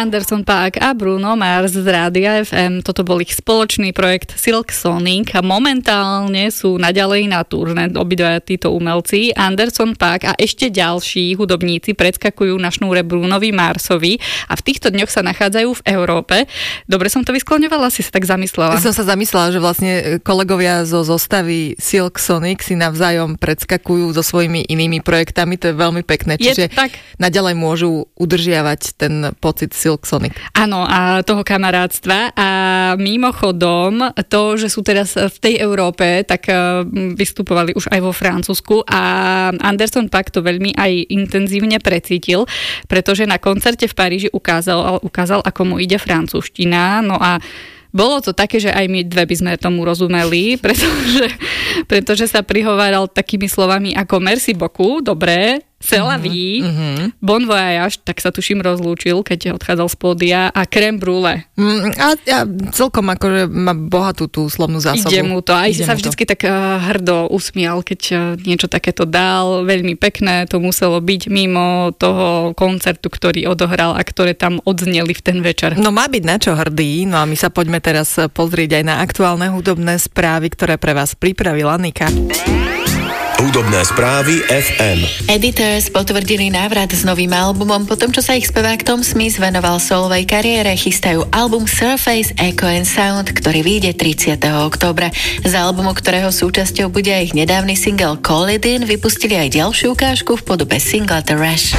Anderson .Paak a Bruno Mars z Rádia FM. Toto bol ich spoločný projekt Silk Sonic a momentálne sú naďalej na turné obidvaja títo umelci. Anderson .Paak a ešte ďalší hudobníci predskakujú na šnúre Brunovi Marsovi a v týchto dňoch sa nachádzajú v Európe. Dobre som to vyskloňovala? Si sa tak zamyslela? Som sa zamyslela, že vlastne kolegovia zo zostavy Silk Sonic si navzájom predskakujú so svojimi inými projektami. To je veľmi pekné. Čiže naďalej môžu udržiavať ten pocit Silk Sonic. Áno, a toho kamarátstva. A mimochodom, to, že sú teraz v tej Európe, tak vystupovali už aj vo Francúzsku a Anderson .Paak to veľmi aj intenzívne precítil, pretože na koncerte v Paríži ukázal, ako mu ide francúzština. No a bolo to také, že aj my dve by sme tomu rozumeli, pretože sa prihováral takými slovami ako merci beaucoup, dobré, c'est la vie, bon voyage, tak sa tuším rozlúčil, keď odchádzal z pódia, a crème brûlée. A celkom akože má bohatú tú slovnú zásobu. Ide mu to. Aj sa vždycky tak hrdo usmial, keď niečo takéto dal. Veľmi pekné to muselo byť mimo toho koncertu, ktorý odohral a ktoré tam odzneli v ten večer. No má byť na čo hrdý. No a my sa poďme teraz pozrieť aj na aktuálne hudobné správy, ktoré pre vás pripravila Nika. Hudobné správy FM. Editors potvrdili návrat s novým albumom po tom, čo sa ich spevák Tom Smith venoval solovej kariére. Chystajú album Surface, Echo and Sound, ktorý vyjde 30. októbra. Z albumu, ktorého súčasťou bude aj ich nedávny single Call It In, vypustili aj ďalšiu ukážku v podobe singla The Rush.